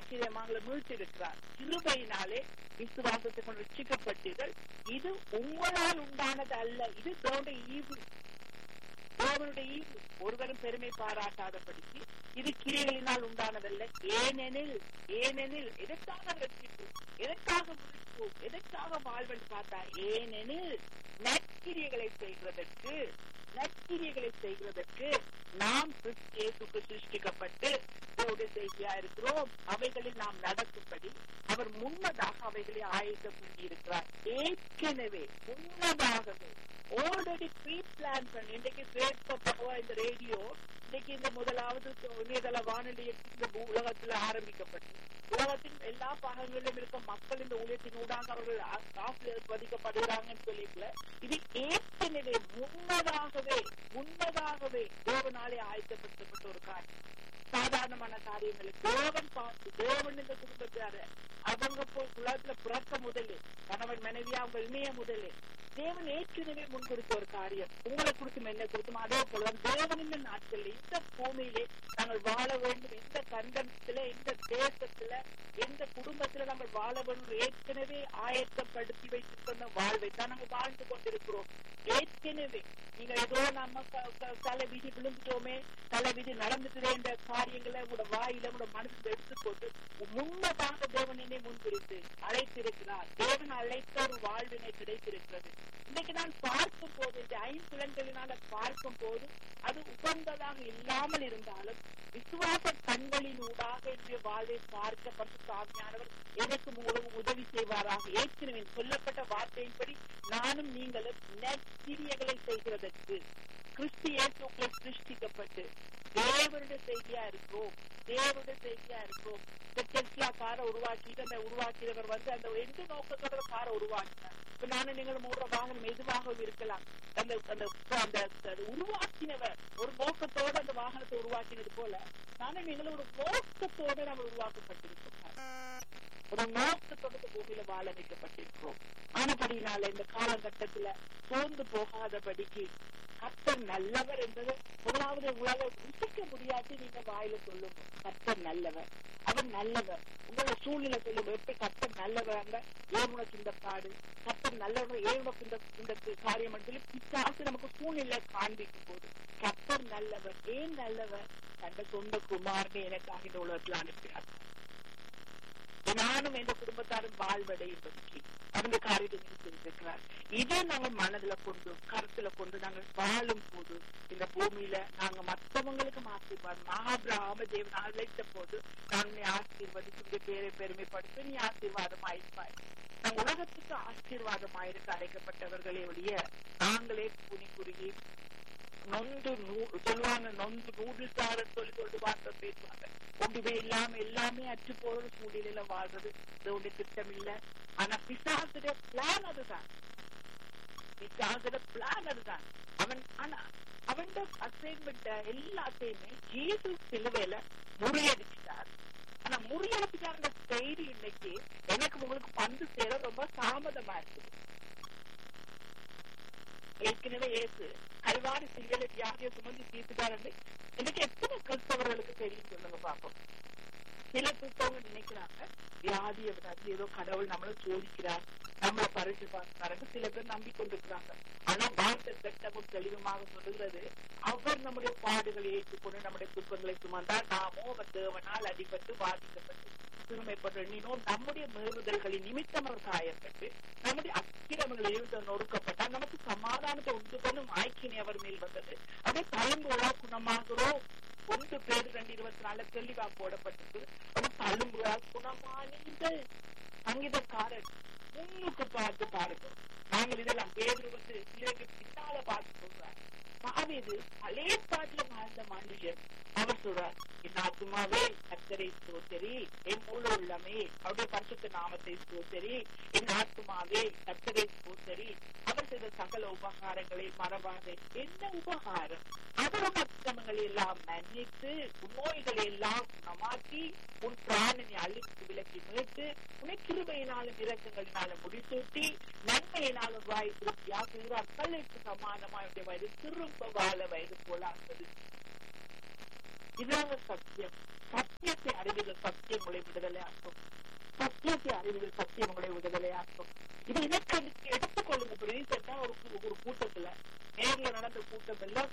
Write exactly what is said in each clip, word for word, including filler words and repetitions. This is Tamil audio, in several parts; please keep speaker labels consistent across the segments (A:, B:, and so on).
A: ஆச்சரியமாக மீட்டிருக்கிறார். கிருபையினாலே விசுவாசத்தை கொண்டு ரட்சிக்கப்பட்டீர்கள். இது உங்களால் உண்டானது அல்ல, இது தேவனுடைய ஈவு, தேவனுடைய ஈவு. ஒருவரும் பெருமை பாராட்டாதபடிக்கு இது கிரியைகளினால் உண்டானதல்ல. ஏனெனில் ஏனெனில் எதற்காக ரட்சிப்பு, எதற்காக முடிப்பு, எதற்காக வாழ்வென்று பார்த்தா, ஏனெனில் நற்கிரியைகளை செய்கிறதற்கு நற்கிரியைகளை செய்கிறதற்கு நாம் கிறிஸ்துவுக்கு சிருஷ்டிக்கப்பட்டு செய்தியா இருக்கிறோம். அவைகளில் நாம் நடக்கும்படி அவர் முன்னதாக அவைகளை ஆயத்தம் பண்ணியிருக்கிறார். ஏற்கனவே முன்னதாகவே ஆல்ரெடி ப்ரீ பிளான் பண்ணி இன்றைக்கு பேசப்பட்டவா இந்த ரேடியோ இன்னைக்கு இந்த முதலாவது இணையதள வானொலி இந்த உலகத்துல ஆரம்பிக்கப்பட்டு உலகத்தின் எல்லா பாகங்களிலும் இருக்க மக்கள் இந்த ஊழியத்தின் ஊடாக அவர்கள் பதிக்கப்படுகிறாங்கன்னு சொல்லிக்கல. இது ஏற்கனவே முன்னதாகவே முன்னதாகவே தேவனாலே ஆயத்தப்படுத்தப்பட்ட ஒரு காரியம். சாதாரணமான காரியங்களுக்கு தேவன் பார்த்து தேவன் இந்த குடும்பத்தார அவங்க போய் உலகத்துல பிறக்க முதலே கணவன் மனைவியா அவங்க இணைய முதலே தேவன் ஏற்கனவே முன்குறித்த ஒரு காரியம். உங்களை குறித்தும் என்ன குறித்தும் அதே போல தேவன் இந்த நாட்களில் இந்த பூமியிலே நாங்கள் வாழ வேண்டும், எந்த கண்டத்துல எந்த தேசத்துல எந்த குடும்பத்துல நாங்கள் வாழ வேண்டும் ஏற்கனவே ஆயத்தப்படுத்தி வைத்திருக்கிற வாழ்வை தான் நாங்கள் வாழ்ந்து கொண்டிருக்கிறோம். ஏற்கனவே நீங்க ஏதோ நம்ம தலை விதி விழுந்துட்டோமே, தலை விதி நடந்துட்டு என்ற காரியங்களை உங்களோட வாயில உங்களோட மனசுல எடுத்துக்கொண்டு முன்னதாக தேவனினை முன்குறித்து அழைத்திருக்கிறார். தேவன் அழைத்த ஒரு வாழ்வினை கிடைத்திருக்கிறது. இன்னைக்கு நான் பார்க்கும் போது இந்த ஐம்புலன்களினால பார்க்கும் போது அது உகந்ததாக இல்லாமல் இருந்தாலும் விசுவாச கண்களின் ஊடாக என்னுடைய வாழ்வை பார்க்க பரிசுத்தாவியானவர் எனக்கு உங்களுக்கு உதவி செய்வாராக. ஏற்கனவே சொல்லப்பட்ட வார்த்தையின்படி நானும் நீங்களும் நற்கிரியைகளை செய்கிறதற்கு கிறிஸ்து இயேசுக்குள்ளே சிருஷ்டிக்கப்பட்டு தேவனுடைய செய்தியா இருக்கிறோம் தேவனுடைய செய்தியா இருக்கிறோம். இந்த டெஸ்லா காரை உருவாக்கிட்டு அந்த உருவாக்கியவர் வந்து அந்த எந்த நோக்கத்தோட காரை உருவாக்கினார். இப்ப நானும் நீங்களும் ஓடுற வாகனம் எதுவாகவும் இருக்கலாம். அந்த அந்த உருவாக்கினவர் ஒரு நோக்கத்தோட அந்த வாகனத்தை உருவாக்கினது போல நானும் நீங்களும் ஒரு நோக்கத்தோட நம்ம உருவாக்கப்பட்டிருக்கோம். ஒரு நோக்கத்தோட பூமியில வாழ வைக்கப்பட்டிருக்கிறோம். ஆனபடினால இந்த காலகட்டத்துல சோர்ந்து போகாதபடிக்கு கர்த்தர் நல்லவர் என்பது முதலாவது உங்களால ருசிக்க முடியாது. நீங்க வாயில சொல்லுங்க கர்த்தர் நல்லவர், அவர் நல்லவர். உங்களோட சூழ்நிலை சொல்லுங்க எப்படி கர்த்தர் நல்லவர், ஏன் உனக்கு இந்த பாடு, கர்த்தர் நல்லவர், ஏன் உனக்கு இந்த இந்த காரியம் சொல்லி பிசாசு நமக்கு சூழ்நிலை காண்பிக்கும் போது கர்த்தர் நல்லவர், ஏன் நல்லவர், தந்த சொந்த குமாரனை எனக்காக இந்த உலகத்தில் அனுப்பினார். நானும் எந்த குடும்பத்தாரும் வாழ்வடையும்படிக்கு அவங்க காரியத்தை செஞ்சிருக்கிறார். இதை நாங்கள் மனதுல கொண்டு கருத்துல கொண்டு நாங்கள் வாழும் போது இந்த பூமியில நாங்க மற்றவங்களுக்கு ஆசீர்வாதம் மகாபிராம தேவன் அழைத்த போது நான் நீ ஆசீர்வதிச்சு பேரை பெருமைப்படுத்த நீ ஆசீர்வாதம் ஆயிருப்பாய். நாங்க உலகத்துக்கு ஆசீர்வாதம் ஆயிருக்க அழைக்கப்பட்டவர்களே ஒழிய நாங்களே புனி குறுகி நொந்து சொல்லுவாங்க நொந்து நூடுல்ஸார சொல்லி சொல்லி வார்த்தை பேசுவாங்க. ஒன்றுமே இல்லாம எல்லாமே அச்சு போற சூழ்நிலையில வாழ்றது இதோட திட்டம் இல்ல. ஆனா பிசாசுடைய பிளான் அதுதான், பிசாசுடைய பிளான் அதுதான். அவன் ஆனா அவன் அசைன்மெண்ட் எல்லாத்தையுமே ஜீசு சிலுவையில முறியடிச்சிட்டார். ஆனா முறியடிச்சிட்டாருன்ற செய்தி இன்னைக்கு எனக்கு உங்களுக்கு பந்து சேர ரொம்ப தாமதமா இருக்குது. ஏற்கனவே ஏசு கல்வாரி சிலுவையில வியாதியை சுமந்து தீர்த்துட்டாரு. இன்னைக்கு எத்தனை கிறிஸ்தவர்களுக்கு தெரியும் சொல்லுங்க பாப்போம். சில கிறிஸ்தவங்க நினைக்கிறாங்க வியாதியை விடாது ஏதோ கடவுள் நம்மள சோதிக்கிறார், நம்மளை பரிசு பார்க்கிறாரு. சில பேர் நம்பிக்கொண்டிருக்கிறாங்க. ஆனா வார்த்தை திட்டமும் தெளிவுமாக சொல்லுகிறது, அவர் நம்முடைய பாடுகளை ஏற்றுக்கொண்டு நம்முடைய துன்பங்களை சுமந்தார், நாமோ அவர் தேவனால் அடிபட்டு பாதிக்கப்பட்டு சிறுமைப்பட்டோம். நம்முடைய மீறுதல்களின் நிமித்தம் அவர் காயப்பட்டு நம்முடைய அக்கிரமங்களை நொறுக்கப்பட்டால் நமக்கு சமாதானத்தை உண்டு பண்ணும் ஆய்க்கினை அவர் மேல் வந்தது. அதை தழும்புகளா குணமாகிறோம். ஒன்று பேர் ரெண்டு இருபத்தி நாலு தெளிவா போடப்பட்டது. அது தழும்புகளா குணமானீர்கள். சங்கீதக்காரன் முன்னுக்கு பார்த்து பாருங்க. நாங்கள் இதெல்லாம் பேர் வந்து பிள்ளைக்கு பின்னால பார்த்து சொல்றார். பாவேது பழைய பாட்டுல வாழ்ந்த மனுஷன் அவர் சொல்றார், என் ஆத்துமாவே கர்த்தரை ஸ்தோத்திரி, என் முழு உள்ளமே அவருடைய பரிசுத்த நாமத்தை ஸ்தோத்திரி, என் ஆத்துமாவே கர்த்தரை ஸ்தோத்திரி, அவர் செய்த சகல உபகாரங்களை மறவாதே. என்ன உபகாரம்? அவர் அக்கிரமங்களை எல்லாம் மன்னித்து உன் நோய்களை எல்லாம் குணமாக்கி உன் பிராணனை அழித்து விலக்கி மீட்டு உன்னை கிருபையினாலும் இரக்கங்களினாலும் முடிசூட்டி நன்மையினாலும் வாய் திருப்தியாக அக்களுக்கு சமானமாக வயது திரும்ப வாழ வயது போல ஆகுது. இதாங்க சத்தியம். சத்தியத்தை அறிவுகள் சத்தியம் உங்களை விடுதலையாக்கும். சத்தியத்தை அறிவுகள் சத்தியம் உங்களை விடுதலையாக்கும். இது எனக்கு எடுத்துக்கொள்ளுங்க. ரீசெண்டா ஒரு ஒரு கூட்டத்துல நேர்ல நடந்த கூட்டம் எல்லாம்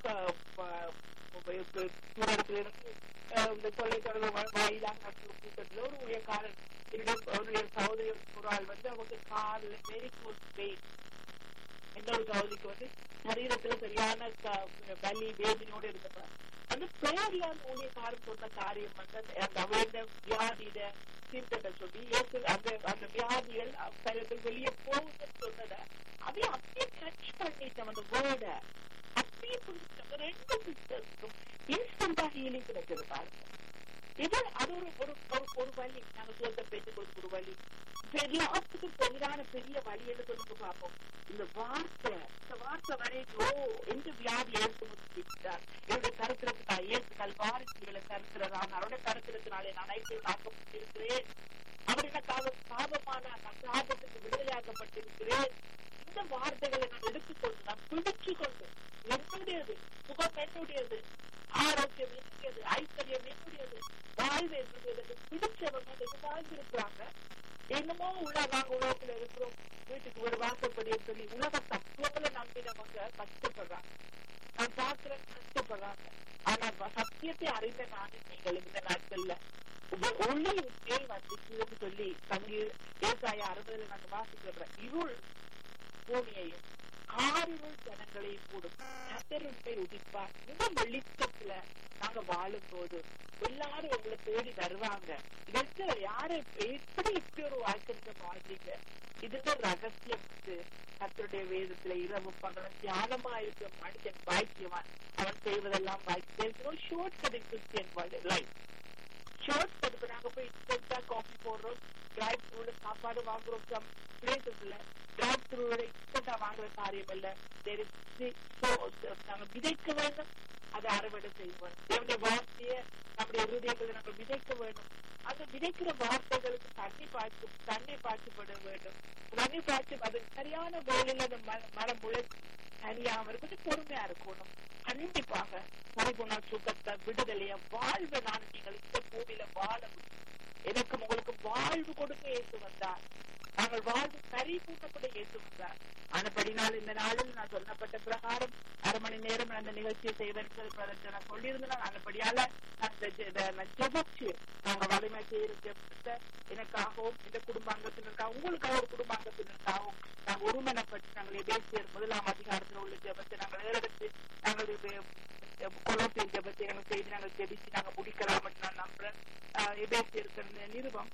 A: இந்த தொலைத்தொடர்பு வாயிலாக நடந்த கூட்டத்துல ஒரு ஊழியக்காரன் என்னுடைய சகோதரி ஒரு ஆள் வந்து அவங்க கார்ல வெரி குட் பெயின், இன்னொரு சகோதரிக்கு வந்து சரீரத்துல சரியான வலி வேதனையோட இருந்தப்ப அந்த பேர்ல ஊழியக்காரன் சொன்ன காரியம் வந்து அந்த அவருடைய வியாதியில தீர்த்தத்தை சொல்லி அந்த அந்த வியாதிகள் அவர்கள் வெளியே போகுதுன்னு சொன்னதை அப்படியே அப்படியே டச் பண்ணிட்டோம். அந்த வேர்டை அப்படியே புரிஞ்சுட்டோம். ரெண்டு சிஸ்டர்ஸுக்கும் இன்ஸ்டன்டா ஹீலிங் கிடைச்சது பாருங்க. இது அது ஒரு ஒரு வழி. நாங்க சொல்ற பேச்சுக்களுக்கு ஒரு வழி. எல்லாத்துக்கும் பெரிதான பெரிய வழி என்று சொல்லிட்டு பார்ப்போம். இந்த வார்த்தை இந்த வார்த்தை வரைக்கும் ஓ எந்த வியாதி ஏற்படுத்திட்டார் என்னுடைய கருத்திரத்துக்கு ஏற்றுக்கால் வாரிசுகளை கருத்துறதான் அவருடைய கருத்திரத்தினாலே நான் ஐக்கியம் ஆக்கப்பட்டிருக்கிறேன். அவர் எனக்காக சாபமான நான் சாபத்துக்கு விடுதலையாக்கப்பட்டிருக்கிறேன். இந்த வார்த்தைகளை நான் எடுத்துக்கொண்டு நான் பிடிச்சு கொண்டு என்னுடையது சுகம் என்னுடையது ஆரோக்கியம் என்னுடையது ஐஸ்வர்யம் என்னுடையது வாழ்வு என்னுடையது பிடிச்சவங்க வாழ்ந்திருக்கிறாங்க. என்னமோ உள்ள நாங்க உலகத்துல இருக்கிறோம் வீட்டுக்கு ஒரு வாசப்படி சொல்லி உலக தத்துவங்களை நம்பினவங்க கஷ்டப்படுறாங்க. நான் பார்க்கிறேன் கஷ்டப்படுறாங்க. ஆனா சத்தியத்தை அறிந்த நானே நீங்கள் இந்த நாட்கள்ல ஒளி மேல் வந்துச்சுன்னு சொல்லி தங்கி ஏசாயா அறுபதுல நாங்க வாசிக்கிறோம். இருள் பூமியையும் ஆறுகள் ஜனங்களையும் கூடும் கத்தருப்பை உதிப்பார். இந்த வெளிச்சத்துல நாங்க வாழும் போது எல்லாரும் எங்களை தேடி வருவாங்க. இதற்கு யாரை எப்படி இப்படி ஒரு வாழ்க்கை வாழ்றீங்க? இதுக்கு ரகசியம் கத்தருடைய வேதத்துல இரவு பகலும் தியானமா இருக்க மனுஷன் பாக்கியவான். அவன் செய்வதெல்லாம் பாக்கியம். Short cut Christian life short cut. நாங்க போய் இன்ஸ்டன்டா காஃபி போடுறோம், டிரைவ் த்ரூல சாப்பாடு வாங்குறோம். சம் பிளேசஸ்ல டிரைவ் த்ரூல இன்ஸ்டன்டா வாங்குற காரியம் இல்ல. நாங்க விதைக்க வேண்டும், அதை அறுவடை செய்வோம். என்னுடைய வார்த்தைய நம்முடைய இருதயங்களை நாங்கள் விதைக்க வேண்டும். அந்த விதைக்கிற வார்த்தைகளுக்கு தண்ணி பாய்ச்சி தண்ணி பாய்ச்சப்பட வேண்டும். தண்ணி பாய்ச்சி அது சரியான வேலையில அந்த மரம் முளைச்சி சரியாம இருக்கிறது பொறுமையா இருக்கணும். கண்டிப்பாக பரிபூர்ண சுகத்தை விடுதலைய வாழ்வு நான் நீங்கள் இந்த பூமியில வாழ எனக்கு உங்களுக்கு வாழ்வு கொடுக்க ஏற்று வந்தார். நாங்கள் வாழ்வு பரிபூர்ணப்பட ஏற்று வந்தார். ஆனபடினால் இந்த நாளில் நான் சொல்லப்பட்ட பிரகாரம் அரை மணி நேரம் அந்த நிகழ்ச்சியை செய்வேன் நான் சொல்லியிருந்தேன். ஆனபடியால நான் ஜெபிச்சு நாங்க வலிமை செய்யற ஜெபத்தை எனக்காகவும் இந்த குடும்ப அங்கத்தினருக்காக உங்களுக்காக ஒரு குடும்ப அங்கத்தினருக்காகவும் நாங்கள் ஒருமனப்பட்டு நாங்கள் எபேசியர் முதலாம் அதிகாரத்தில் உள்ள ஜெபத்தை நாங்கள் ஏறெடுத்து நாங்கள் கொலோசியர் ஜெபத்தை நாங்கள் செய்து நாங்கள் ஜெபிச்சு நாங்கள் முடிக்கலாம் நான் நம்புறேன். எபேசியர் நிருபம்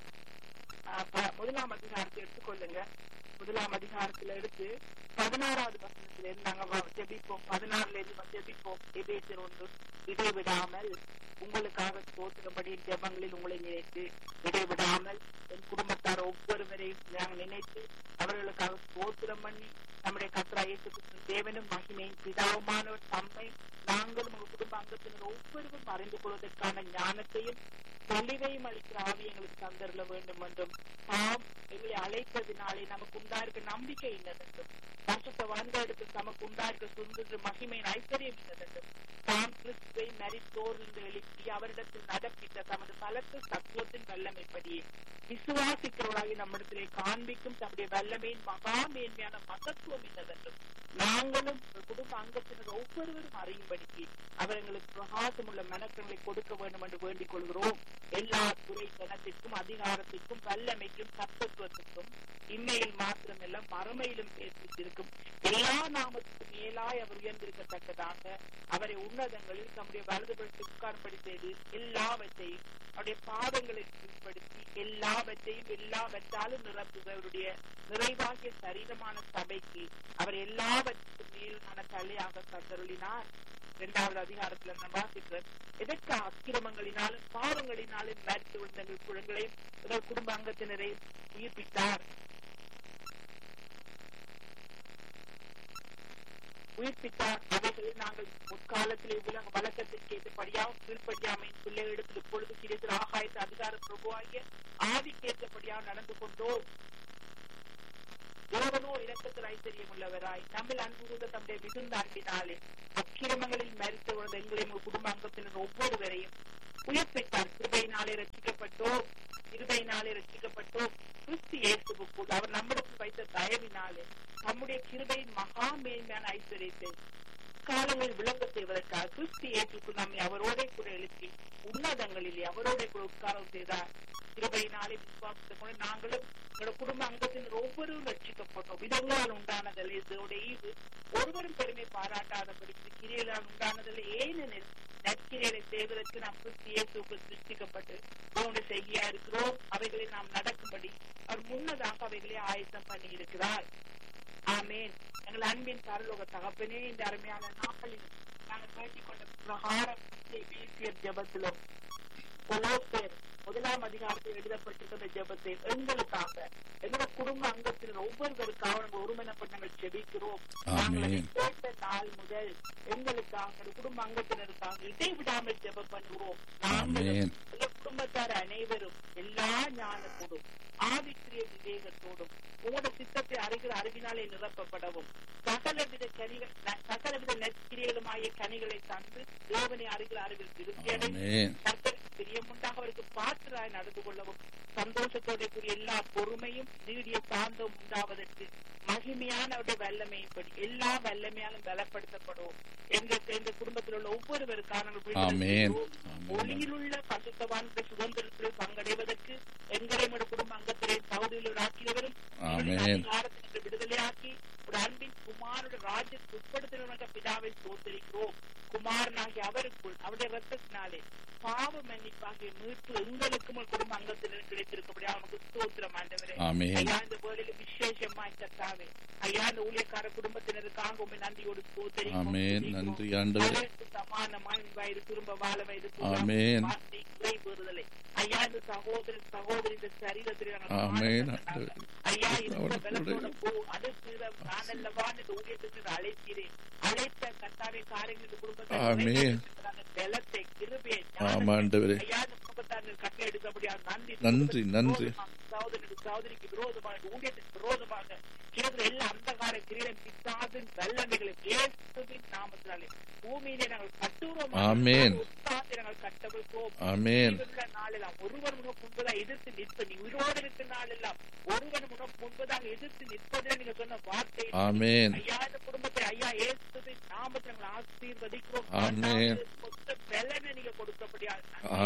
A: முதலாம் அதிகாரத்தை எடுத்துக்கொள்ளுங்க. முதலாம் அதிகாரத்துல எடுத்து பதினாறாவது வசனத்துல இருந்து நாங்க ஜெபிப்போம். பதினாறுல இருந்து ஜெபிப்போம். எபேசியர் ஒன்று இடைவிடாமல் உங்களுக்காக ஸ்தோத்திரப்படி ஜெபங்களில் உங்களை நினைத்து இடைவிடாமல் என் குடும்பத்தார் ஒவ்வொருவரையும் நாங்கள் நினைத்து அவர்களுக்காக ஸ்தோத்திரம் பண்ணி நம்முடைய கர்த்தராகிய இயேசு கிறிஸ்து தேவனும் மகிமையின் பிதாவுமானவர் தம்மை நாங்களும் உங்கள் குடும்ப அங்கத்தினர் ஒவ்வொருவரும் அறிந்து கொள்வதற்கான ஞானத்தையும் தெளிவையும் அளிக்கிற ஆவி எங்களுக்கு தந்தருள வேண்டும் என்றும் தாம் எங்களை அழைத்ததினாலே நமக்கு உண்டாயிருக்க நம்பிக்கை இன்னதென்றும் வருஷத்தை வாழ்ந்தெடுத்து நமக்கு உண்டாயிருக்க சுந்தர மகிமையின் ஐஸ்வர்யம் இன்னதென்றும் தாம் கிறிஸ்துவை மரித்தோர்ந்து எழுப்பி அவரிடத்தில் நடப்பித்த தமது பலத்து தத்துவத்தின் வல்லமைப்படியே விசுவாசிக்கிறவர்களாகி நம்மிடத்திலே காண்பிக்கும் தம்முடைய வல்லமையின் மகா மேன்மையான மகத்துவம் இன்னதென்றும் நாங்களும் குடும்ப அங்கத்தினர் ஒவ்வொருவரும் அறியும்படிக்கு அவர் எங்களுக்கு பிரகாசம் உள்ள மனக்கங்களை கொடுக்க வேண்டும் என்று வேண்டிக் கொள்கிறோம். எல்லா துறை தனத்திற்கும் அதிகாரத்திற்கும் வல்லமைக்கும் சத்தத்துவத்திற்கும் இம்மையில் மாத்திரமெல்லாம் மறுமையிலும் பேசியிருக்கும் எல்லா நாமத்துக்கும் மேலாய் அவர் உயர்ந்திருக்கத்தக்கதாக அவரை உன்னதங்களில் தம்முடைய வலதுபுறத்தை உட்கார்படி செய்து எல்லாவற்றையும் அவருடைய பாதங்களை கீழ்படுத்தி எல்லாவற்றையும் எல்லாவற்றாலும் நிரப்புவருடைய நிறைவாகிய சரீரமான சபைக்கு அவர் எல்லாவற்றுக்கும் மேலான தலையாக கத்தருளினார். இரண்டாவது அதிகாரத்துல நான் வாசிக்கிறேன். எதற்கு அக்கிரமங்களினாலும் பாவங்களினாலும் மரித்து விழுந்த குழந்தைகளையும் எங்கள் குடும்ப அங்கத்தினரை உயிர்ப்பித்தார் உயிர்ப்பித்தார் அவைகளில் நாங்கள் முற்காலத்திலே உலக வழக்கத்திற்கு ஏற்றபடியாகவும் கீழ்படியாமையின் பிள்ளைகளிடத்தில் இப்பொழுது கிடைத்த ஆகாயத்து அதிகார பிரபுவாகிய ஆதிக்கேற்றபடியாக நடந்து கொண்டோம். தேவனோ இரக்கத்தில் ஐஸ்வர்யம் உள்ளவராய் நம்மில் அன்பு கூர்ந்த தம்முடைய மிகுந்த அன்பினாலே அக்கிரமங்களில் மரித்து விழுந்த எங்களையும் குடும்ப அங்கத்தினர் ஒவ்வொருவரையும் உயிர்ப்பித்தார். கிருபையினாலே ரட்சிக்கப்பட்டோம், கிருபையினாலே ரட்சிக்கப்பட்டோம். கிறிஸ்து இயேசுவுக்குள் அவர் நம்மிடத்தில் வைத்த தயவினாலே நம்முடைய கிருபையின் மகா மேன்மையான ஐஸ்வர்யத்தை காலங்களில் விளங்க செய்வதற்காக கிறிஸ்து இயேசுக்குள் நம்மை அவரோட கூட எழுப்பி உன்னதங்களிலே அவரோட கூட உட்காரம் செய்தார். கிருபையினாலே விசுவாசத்தை கொண்டு நாங்களும் எங்களோட குடும்ப அங்கத்தினர் ஒவ்வொருவரும் ரட்சிக்கப்பட்டோம். விதங்களால் உண்டானதில்லை இதோட ஈவு ஒருவரும் பெருமை பாராட்டாதபடி கிரியைகளால் உண்டானதில்லை. ஏனெனில் நற்கிரியலை செய்வதற்கு நாம் கிறிஸ்து இயேசுக்குள் சிருஷ்டிக்கப்பட்டு அவனுடைய செய்கையா இருக்கிறோம். அவைகளை நாம் நடக்கும்படி அவர் முன்னதாக அவைகளை ஆயத்தம் பண்ணி இருக்கிறார். ஆமேன். எங்கள் அன்பின் பரலோக தகப்பனே, இந்த அருமையான நாட்களில் நாங்கள் பேட்டிக் கொண்ட பிரகாரம் பேசிய ஜெபத்திலும் கொலோசையர் முதலாம் அதிகாரத்தில் எழுதப்பட்டிருக்கிற ஜெபத்தை எங்களுக்காக எங்களோட குடும்ப அங்கத்தினர் ஒவ்வொருவருக்காக நாங்கள் ஒருமனப்பட்டு நாங்கள் ஜெபிக்கிறோம். கேட்ட நாள் முதல் எங்களுக்காக குடும்ப அங்கத்தினருக்காக இடைவிடாமல் ஜெபம் பண்ணுகிறோம். நாங்கள் குடும்பத்தார் அனைவரும் எல்லா ஞானத்தோடும் ஆவிக்குரிய விவேகத்தோடும் உங்களோட சித்தத்தை அறிகிற அறிவினாலே நிரப்பப்படவும் சகலவித கனிகள் சகலவித நற்கிரியலுமாய கனிகளை தந்து தேவனை அறிகிற அறிவில் திருப்தியடையும் பிரியமுண்டாக அவருக்கு பாத்திராய் நடந்து கொள்ளவும் சந்தோஷத்தோட கூடிய எல்லா பொறுமையும் நீடிய சாந்தம் உண்டாவதற்கு மகிமையான வல்லமையும் படி எல்லா வல்லமையாலும் பலப்படுத்தப்படுவோம். எங்களுக்கு இந்த குடும்பத்தில் உள்ள ஒவ்வொருவருக்கான ஒளியில் உள்ள பசுத்தவான்கள் சுதந்திரத்தில் பங்கடைவதற்கு எங்களுடைய குடும்ப அங்கத்திலே சகோதரிகள் ஆக்கியவரும் விடுதலையாக்கி ஒரு அன்பின் குமாரோட ராஜ்யத்துக்கு உட்படுத்தின பிதாவை சோதரிக்கிறோம். குமாரனாகி அவருக்குள் அவருடைய ரத்தத்தினாலே பாவ மன்னிப்பாகிய மீட்பு எங்களுக்கும் குடும்ப அங்கத்தினர் கிடைத்திருக்கபடியா நமக்கு ஸ்தோத்திரம் ஆண்டவரே. ஐயா, இந்த வேளையில விசேஷமாய் கர்த்தாவே ஐயா இந்த ஊழியக்கார குடும்பத்தினருக்காக உண்மை நன்றியோடு ஸ்தோத்திரிக்கிறோம். சமானமாய் வயது திரும்ப வாழ வயது விடுதலை ஐயா இந்த சகோதர சகோதரி இந்த சரீரத்தில் ஐயா இந்த பலத்தோட போ அடுத்து நான் அல்லவா இந்த ஊழியத்திற்கு அழைக்கிறேன். அழைத்த கர்த்தாவே காரியங்கள் இந்த குடும்பத்தை பலத்தை கிருபையை கட்டளை எடுக்கபடியா நன்றி நன்றி. சகோதரனுக்கு சகோதரிக்கு விரோதமாக ஊழியத்துக்கு விரோதமாக கிழக்கு எல்லா அந்தகார கிரீடம் பிசாசின் வல்லமைகளை இயேசுவின் நாமத்தினாலே பூமியிலே நாங்கள் கட்டுகிறோம். நாங்கள் கட்டவிழ்ப்போம். நாளெல்லாம் ஒருவர் முகம் முன்பதாக எதிர்த்து நிற்ப நீ உயிரோடு இருக்கிற நாளெல்லாம் ஒருவர் முகம் முன்பதாக எதிர்த்து நிற்பதே நீங்க சொன்ன வார்த்தை. ஐயா இந்த குடும்பத்தை ஐயா இயேசுவின் நாமத்தை நாங்கள் ஆசீர்வதிக்கிறோம். பலனை நீங்க கொடுக்கப்படியா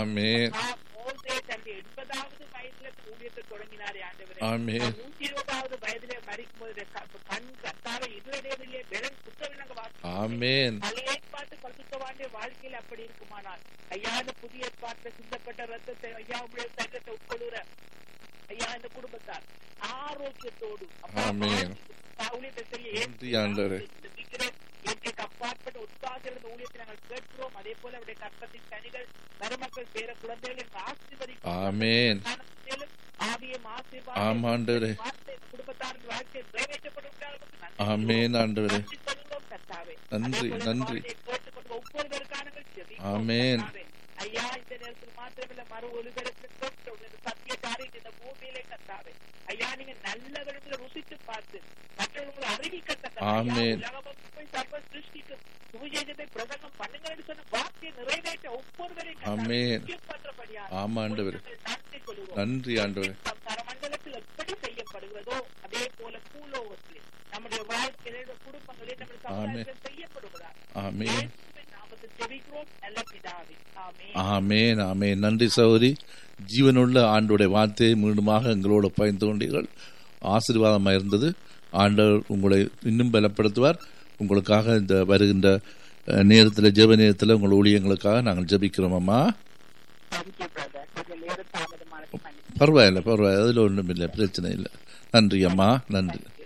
A: எண்பதாவது வயதுல ஊழியத்தை தொடங்கினாரே ஆண்டவரே. நூத்தி இருபதாவது வயதிலே மறிக்கும் போது கண் கத்தாவே இதுவரையிலே வெறும் குற்றவிலங்க பழைய ஏற்பாட்டு பரிசுத்தவானுடைய வாழ்க்கையில அப்படி இருக்குமானால் ஐயா இந்த புதிய ஏற்பாட்டு சிந்தப்பட்ட ரத்தத்தை ஐயா உங்களுடைய சங்கத்தை உட்கொள்ளுற ஐயா இந்த குடும்பத்தார் ஆரோக்கியத்தோடு ஊழியத்தை செய்ய இயற்கைக்கு அப்பாற்பட்ட உற்சாகத்திலிருந்து ஊழியத்தை நாங்கள் கேட்கிறோம். அதே போல அவருடைய கற்பத்தின் கனிகள் மருமக்கள் பேர குழந்தைகளின் ஆசீர்வதிக்கும் ஆவியம் ஆசீர்வாதம் குடும்பத்தாரின் வாழ்க்கை நிறைவேற்றப்படும். நன்றி நன்றி ஒவ்வொருவருக்கான ஐயா இந்த நேரத்தில் மாத்திரமில்ல மறு ஒளிபரப்பு சத்திய காரியம் இந்த பூமியிலே கத்தாவே ஐயா நீங்க நல்லவர்களை ருசித்து பார்த்து மற்றவர்களை அறிவிக்கத்தக்க சர்வ சிருஷ்டிக்கு சுவிசேஷத்தை பிரசங்கம் பண்ணுங்க சொன்ன வார்த்தையை நிறைவேற்ற ஒவ்வொருவரையும் நன்றி ஆண்டவரே. பரமண்டலத்தில் எப்படி செய்யப்படுகிறதோ அதே போல பூலோகத்தில் நம்முடைய வாழ்க்கையில குடும்பங்களில் நம்முடைய சமுதாயத்தில் செய்யப்படுவதா நாமத்தை ஜெபிக்கிறோம் நல்ல பிதாவே. ஆமென் ஆமென். நன்றி சகோதரி. ஜீவனுள்ள ஆண்டோடைய வார்த்தையை மீண்டுமாக எங்களோடு பகிர்ந்து கொண்டீர்கள். ஆசீர்வாதமாக இருந்தது. ஆண்டவர் உங்களை இன்னும் பலப்படுத்துவார். உங்களுக்காக இந்த வருகின்ற நேரத்தில் ஜெப நேரத்தில் உங்கள் ஊழியங்களுக்காக நாங்கள் ஜெபிக்கிறோம் அம்மா. பரவாயில்ல பரவாயில்ல, அதில் ஒன்றும் இல்லை, பிரச்சனை இல்லை. நன்றி அம்மா, நன்றி.